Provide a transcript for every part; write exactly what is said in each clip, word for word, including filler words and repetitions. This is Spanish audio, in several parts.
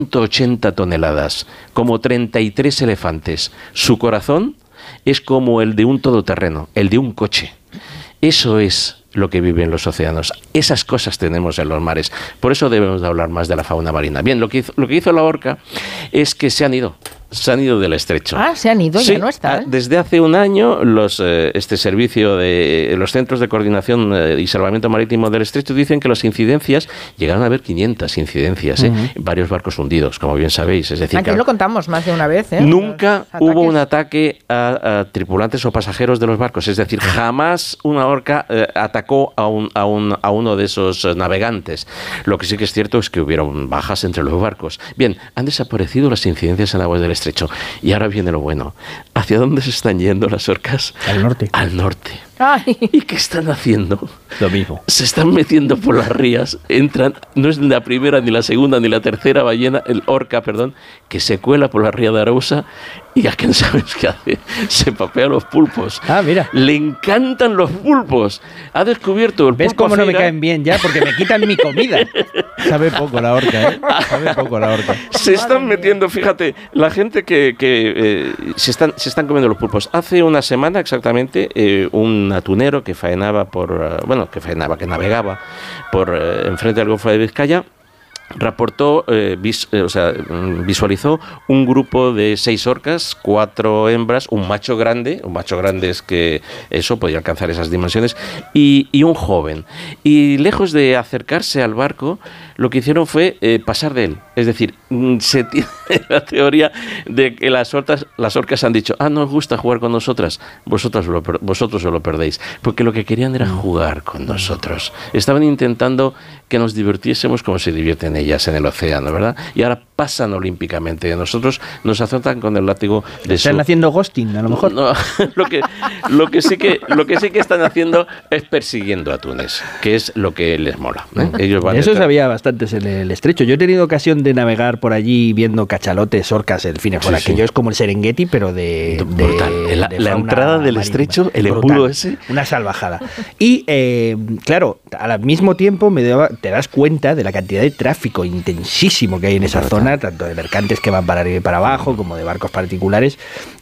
ciento ochenta toneladas, como treinta y tres elefantes. Su corazón es como el de un todoterreno, el de un coche. Eso es lo que viven los océanos. Esas cosas tenemos en los mares. Por eso debemos de hablar más de la fauna marina. Bien, lo que hizo, lo que hizo la orca es que se han ido. Se han ido del estrecho. Ah, se han ido, sí, ya no están. Desde hace un año, los, eh, este servicio de los Centros de Coordinación eh, y Salvamento Marítimo del Estrecho dicen que las incidencias, llegaron a haber quinientas incidencias, uh-huh. eh, varios barcos hundidos, como bien sabéis. Es decir, aquí que, lo contamos más de una vez. ¿eh? Nunca hubo un ataque a, a tripulantes o pasajeros de los barcos. Es decir, jamás una orca eh, atacó a, un, a, un, a uno de esos navegantes. Lo que sí que es cierto es que hubieron bajas entre los barcos. Bien, han desaparecido las incidencias en aguas del Estrecho. Y ahora viene lo bueno. ¿Hacia dónde se están yendo las orcas? Al norte. Al norte. Ay. ¿Y qué están haciendo? Lo mismo. Se están metiendo por las rías, entran, no es la primera, ni la segunda, ni la tercera ballena, el orca, perdón, que se cuela por la ría de Arousa y a quién sabes qué hace. Se papea los pulpos. Ah, mira. Le encantan los pulpos. Ha descubierto el pulpo. ¿Ves cómo no me Feira? caen bien ya? Porque me quitan mi comida. Sabe poco la orca, ¿eh? Sabe poco la orca. Se están metiendo, fíjate, la gente que, que eh, se, están, se están comiendo los pulpos. Hace una semana exactamente, eh, un atunero que faenaba por, uh, bueno, que faenaba, que navegaba por uh, enfrente del Golfo de Vizcaya, reportó, eh, vis, eh, o sea, visualizó un grupo de seis orcas, cuatro hembras, un macho grande, un macho grande es que eso podía alcanzar esas dimensiones, y, y un joven. Y lejos de acercarse al barco, lo que hicieron fue eh, pasar de él. Es decir, se tiene la teoría de que las orcas, las orcas han dicho, ah, no os gusta jugar con nosotras, vosotras lo, vosotros os lo perdéis. Porque lo que querían era jugar con nosotros. Estaban intentando que nos divirtiésemos como se divierten ellas en el océano, ¿verdad? Y ahora pasan olímpicamente de nosotros, nos azotan con el látigo de Están su... haciendo ghosting, a lo mejor. No, lo que lo que sí que lo que sí que están haciendo es persiguiendo atunes, que es lo que les mola, ¿eh? Ellos van Eso detrás. sabía bastantes en el estrecho. Yo he tenido ocasión de navegar por allí viendo cachalotes, orcas, delfines, por Sí, aquello sí. es como el Serengeti, pero de, de, brutal. La, de la fauna entrada del marítima. estrecho, el Brutal. embudo ese. Una salvajada. Y, eh, claro, al mismo tiempo me daba, te das cuenta de la cantidad de tráfico intensísimo que hay en esa Brutal. zona, tanto de mercantes que van para arriba y para abajo, como de barcos particulares.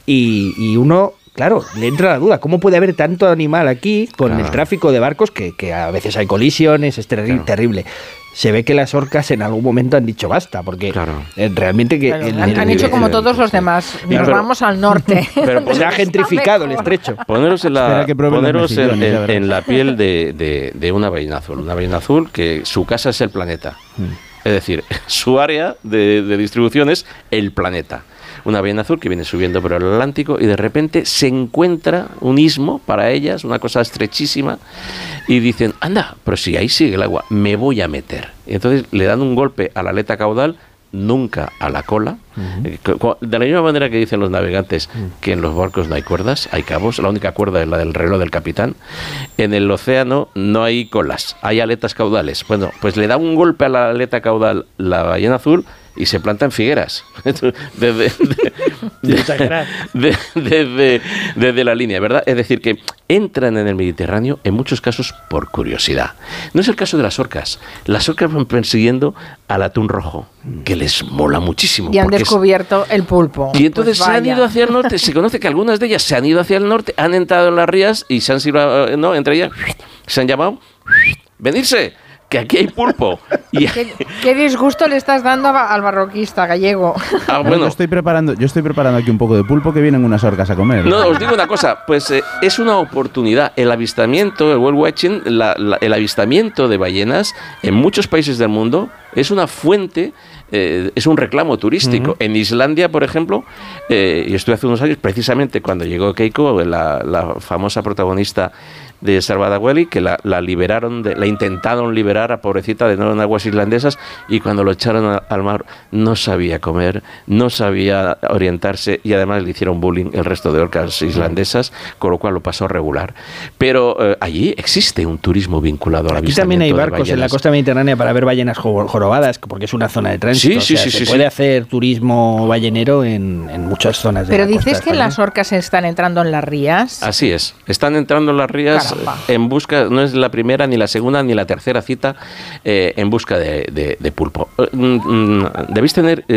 Y, y uno... Claro, le entra la duda, ¿cómo puede haber tanto animal aquí con Claro. el tráfico de barcos que, que a veces hay colisiones, es terri- Claro. terrible? Se ve que las orcas en algún momento han dicho basta, porque Claro. eh, realmente que... Claro, el- han, el- han hecho como el- todos los demás. Y Nos pero- vamos al norte. pero Se ha gentrificado el estrecho. Poneros en la, Espera que prueben los poneros en, mejillones, ya en- verás. en la piel de, de, de una ballena azul. Una ballena azul que su casa es el planeta. Es decir, su área de, de distribución es el planeta. Una ballena azul que viene subiendo por el Atlántico y de repente se encuentra un istmo para ellas, una cosa estrechísima, y dicen, anda, pero si ahí sigue el agua, me voy a meter. Y entonces le dan un golpe a la aleta caudal, nunca a la cola. Uh-huh. De la misma manera que dicen los navegantes que en los barcos no hay cuerdas, hay cabos, la única cuerda es la del reloj del capitán. En el océano no hay colas, hay aletas caudales. Bueno, pues le da un golpe a la aleta caudal la ballena azul y se planta en Figueras desde, desde, desde, desde, desde la línea, ¿verdad? Es decir, que entran en el Mediterráneo en muchos casos por curiosidad. No es el caso de las orcas. Las orcas van persiguiendo al atún rojo, que les mola muchísimo. Y han descubierto el pulpo. Y entonces Pues se han vaya. ido hacia el norte. Se conoce que algunas de ellas se han ido hacia el norte, han entrado en las rías y se han silbado, no, entre ellas se han llamado venirse, que aquí hay pulpo. Y, ¿Qué, qué disgusto le estás dando a- al barroquista gallego. ah, Bueno, bueno, yo estoy preparando, yo estoy preparando aquí un poco de pulpo que vienen unas orcas a comer. no, os digo una cosa, pues eh, es una oportunidad. El avistamiento, el whale watching, la, la, el avistamiento de ballenas en muchos países del mundo es una fuente, eh, es un reclamo turístico. Uh-huh. En Islandia, por ejemplo, eh, y estuve hace unos años, precisamente cuando llegó Keiko, la, la famosa protagonista de Salvador, que la, la liberaron, de, la intentaron liberar a pobrecita de nuevo en aguas islandesas, y cuando lo echaron a, al mar no sabía comer, no sabía orientarse y además le hicieron bullying el resto de orcas islandesas, con lo cual lo pasó regular. Pero eh, allí existe un turismo vinculado al Aquí avistamiento también hay de barcos en la ballenas. costa mediterránea para ver ballenas jo- jorobadas, porque es una zona de tránsito. Sí, o sí, sea, sí, se sí, puede sí. hacer turismo ballenero en, en muchas zonas de Pero la costa dices que española. las orcas están entrando en las rías. Así es, están entrando en las rías Caramba. en busca, no es la primera, ni la segunda, ni la tercera cita, eh, en busca de, de, de pulpo. Eh, mm, mm, debéis tener... Eh,